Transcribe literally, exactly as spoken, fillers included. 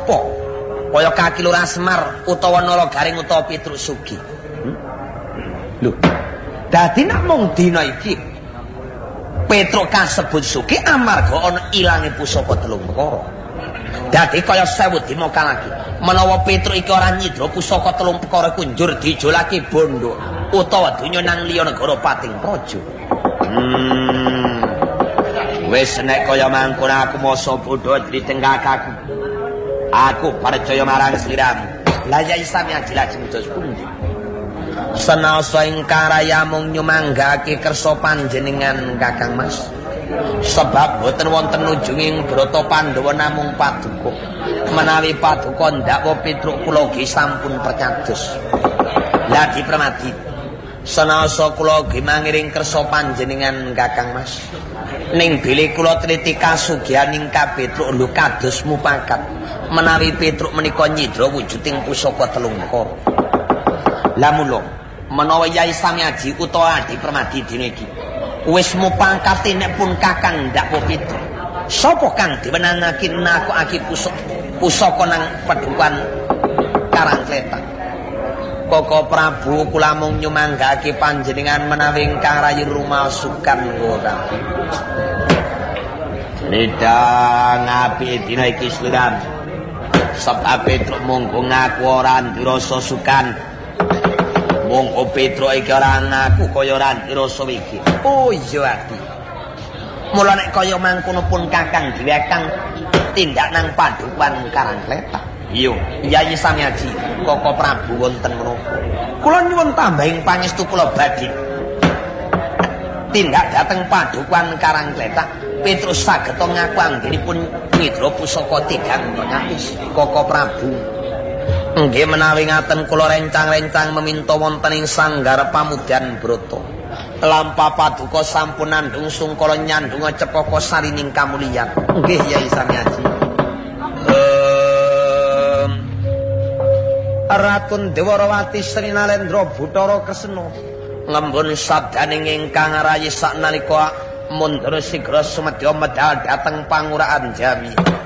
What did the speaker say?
apa kaya Kaki Lurah Semar utawa Nalagaring utawa Petruk Sugih. Hmm? Lho, dadi nek mung dina iki Petruk kasebut sugih amarga ana ilange pusaka telung perkara. Dadi kaya sewu dimoka lagi. Menawa Petruk iki ora nyidra pusaka telung perkara iku njur dijolake bondo utawa donya nang liya negara Pating Praja. Hmm. Wis nek kaya mangkono aku masa bodho ditenggak aku. Aku percaya marang sliramu. Lah Yai Samyaji lajeng dos pundi? Senasa ingkang raya mung nyumanggake kersa panjenengan Kakang Mas. Sebab boten wonten ujunging Brata Pandhawa namung paduka. Menawi paduka ndakwa Petruk kula nggih sampun percados. Lah Di Permadi, senasa kula nggih mangiring kersa panjenengan Kakang Mas. Ning bilih kula triti kasugihaning ka Petruk lho kados mupakat. Menawi Petruk menika nyidra wujuding pusaka telung perkara. Lah mula menawa Yai Samyaji utawa Di Permadi dina iki wis mupangkati nek pun Kakang ndakwa Petruk, sapa kang diwenangake nakokake pusaka pusaka nang Padukan Karangkletak? Koko Prabu kula mung nyumanggake panjenengan menawi ingkang rayi rumasukan ora. Nidang api dina iki sliramu. Sebab Petruk monggo ngaku ora ndirasa sukan. Monggo Petruk iki ora ngaku kaya ora ndirasa iki. Oh iya ati. Mula nek kaya mangkono pun Kakang dhewe kang tindak nang Padukan Karangkletak. Iya, Yai Samyaji, Koko Prabu wonten menapa. Kula nyuwun tambahing pangestu kula badhe tindak dhateng Padukan Karangkletak. Petrus saged ngaku anggenipun nyidra pusaka tigang pengapis. Koko Prabu, nggih menawi ngaten kula rencang-rencang meminta wonten ing sanggar Pamudyan Brata. Lampa paduka sampun nandung sungkala nyandunga cepaka sarining kamulyan. Nggih Yai Samyaji. Ehm Ratun Dewarawati Sri Nalendra Bathara Kresna ngembun sabdaning ingkang rayi saknalika mundhara sigra sumedya medal dhateng pangurahan Jami.